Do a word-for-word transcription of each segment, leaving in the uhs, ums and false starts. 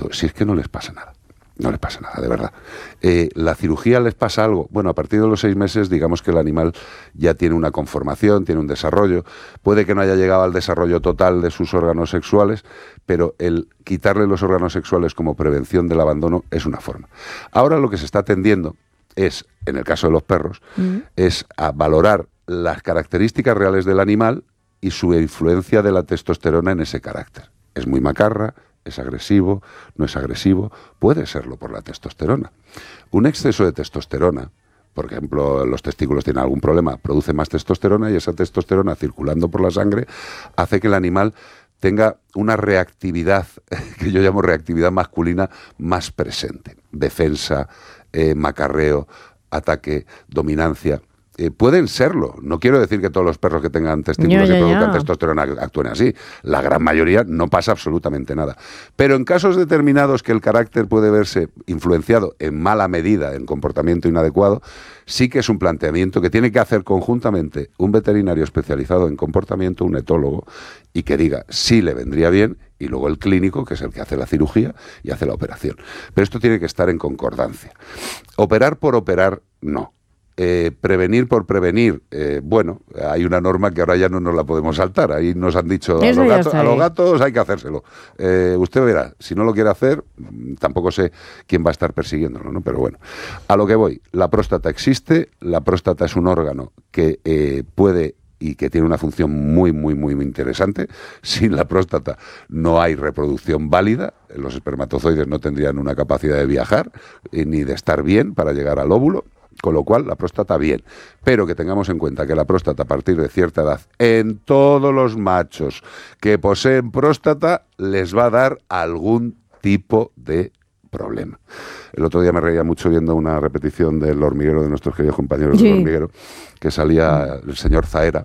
Pues si es que no les pasa nada. No les pasa nada, de verdad. Eh, ¿La cirugía les pasa algo? Bueno, a partir de los seis meses, digamos que el animal ya tiene una conformación, tiene un desarrollo. Puede que no haya llegado al desarrollo total de sus órganos sexuales, pero el quitarle los órganos sexuales como prevención del abandono es una forma. Ahora lo que se está tendiendo es, en el caso de los perros, mm. es a valorar las características reales del animal y su influencia de la testosterona en ese carácter. Es muy macarra, es agresivo, no es agresivo, puede serlo por la testosterona. Un exceso de testosterona, por ejemplo, los testículos tienen algún problema, produce más testosterona y esa testosterona circulando por la sangre hace que el animal tenga una reactividad, que yo llamo reactividad masculina, más presente. Defensa, eh, macarreo, ataque, dominancia. Eh, pueden serlo. No quiero decir que todos los perros que tengan testículos ya, ya, y produzcan ya. testosterona actúen así. La gran mayoría no pasa absolutamente nada. Pero en casos determinados que el carácter puede verse influenciado en mala medida en comportamiento inadecuado, sí que es un planteamiento que tiene que hacer conjuntamente un veterinario especializado en comportamiento, un etólogo, y que diga sí le vendría bien, y luego el clínico, que es el que hace la cirugía y hace la operación. Pero esto tiene que estar en concordancia. Operar por operar, no. Eh, prevenir por prevenir, eh, bueno, hay una norma que ahora ya no nos la podemos saltar. Ahí nos han dicho a los, gatos, a los gatos hay que hacérselo. Eh, usted verá, si no lo quiere hacer, tampoco sé quién va a estar persiguiéndolo, ¿no? Pero bueno, a lo que voy, la próstata existe, la próstata es un órgano que eh, puede y que tiene una función muy, muy, muy interesante. Sin la próstata no hay reproducción válida, los espermatozoides no tendrían una capacidad de viajar eh, ni de estar bien para llegar al óvulo. Con lo cual, la próstata bien. Pero que tengamos en cuenta que la próstata a partir de cierta edad, en todos los machos que poseen próstata, les va a dar algún tipo de problema. El otro día me reía mucho viendo una repetición del Hormiguero, de nuestros queridos compañeros sí. del Hormiguero, que salía el señor Zaera,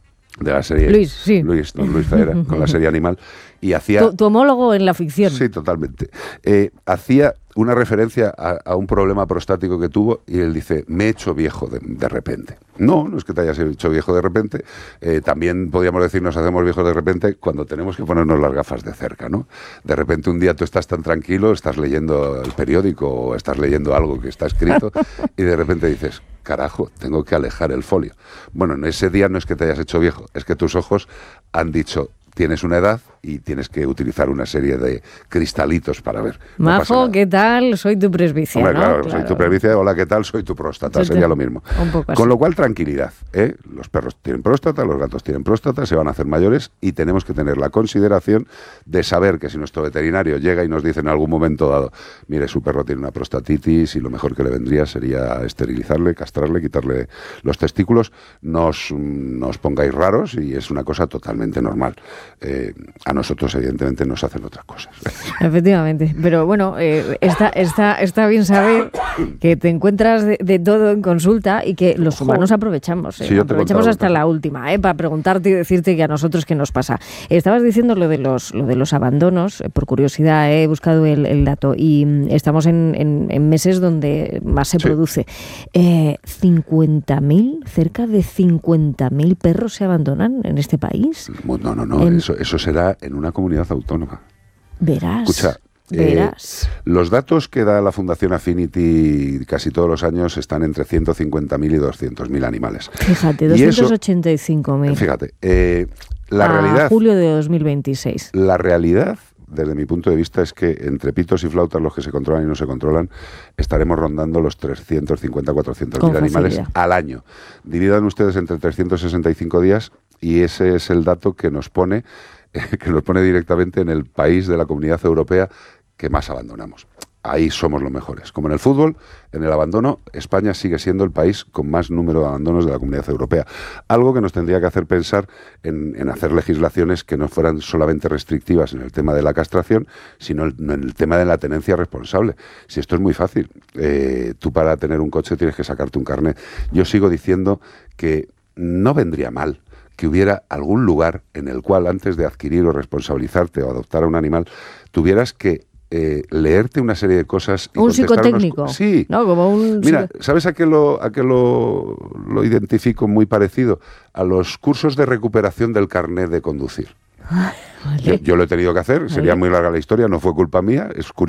de la serie Luis, sí. Luis, don Luis Zaera, con la serie Animal, y hacía... Tu, tu homólogo en la ficción. Sí, totalmente. Eh, hacía una referencia a, a un problema prostático que tuvo y él dice, me he hecho viejo de, de repente. No, no es que te hayas hecho viejo de repente, eh, también podríamos decir nos hacemos viejos de repente cuando tenemos que ponernos las gafas de cerca, ¿no? De repente un día tú estás tan tranquilo, estás leyendo el periódico o estás leyendo algo que está escrito y de repente dices, carajo, tengo que alejar el folio. Bueno, en ese día no es que te hayas hecho viejo, es que tus ojos han dicho, tienes una edad y tienes que utilizar una serie de cristalitos para ver. No Majo, ¿qué tal? Soy tu presbicia, Hombre, ¿no? claro, Claro. soy tu presbicia, hola, ¿qué tal? Soy tu próstata, sería lo mismo. Un poco así. Con lo cual, tranquilidad, ¿eh? Los perros tienen próstata, los gatos tienen próstata, se van a hacer mayores y tenemos que tener la consideración de saber que si nuestro veterinario llega y nos dice en algún momento dado, mire, su perro tiene una prostatitis y lo mejor que le vendría sería esterilizarle, castrarle, quitarle los testículos, no os, no os pongáis raros y es una cosa totalmente normal. Eh, a nosotros, evidentemente, nos hacen otras cosas. Efectivamente, pero bueno, eh, está, está, está bien saber que te encuentras de, de todo en consulta y que los humanos aprovechamos, ¿eh? Sí, aprovechamos hasta la última, ¿eh? Para preguntarte y decirte que a nosotros qué nos pasa. Estabas diciendo lo de los, lo de los abandonos, eh, por curiosidad he buscado el, el dato y mm, estamos en, en, en meses donde más se sí. produce. Eh, cincuenta mil, cerca de cincuenta mil perros se abandonan en este país. No, no, no, en... eso, eso será en una comunidad autónoma. Verás. Escucha, Verás. Eh, los datos que da la Fundación Affinity casi todos los años están entre ciento cincuenta mil y doscientos mil animales. Fíjate, doscientos ochenta y cinco mil. Fíjate, eh, la a realidad... julio de dos mil veintiséis. La realidad, desde mi punto de vista, es que entre pitos y flautas, los que se controlan y no se controlan, estaremos rondando los trescientos cincuenta a cuatrocientos mil animales al año. Dividan ustedes entre trescientos sesenta y cinco días y ese es el dato que nos pone, eh, que nos pone directamente en el país de la Comunidad Europea que más abandonamos. Ahí somos los mejores. Como en el fútbol, en el abandono, España sigue siendo el país con más número de abandonos de la Comunidad Europea. Algo que nos tendría que hacer pensar en, en hacer legislaciones que no fueran solamente restrictivas en el tema de la castración, sino en el tema de la tenencia responsable. Si esto es muy fácil, eh, tú para tener un coche tienes que sacarte un carnet. Yo sigo diciendo que no vendría mal que hubiera algún lugar en el cual antes de adquirir o responsabilizarte o adoptar a un animal, tuvieras que Eh, leerte una serie de cosas y un psicotécnico, unos... sí, ¿no? Como un... Mira, ¿sabes a qué lo a qué lo, lo identifico muy parecido? A los cursos de recuperación del carnet de conducir. Ay, vale. yo, yo lo he tenido que hacer, sería vale. muy larga la historia, no fue culpa mía, es curioso.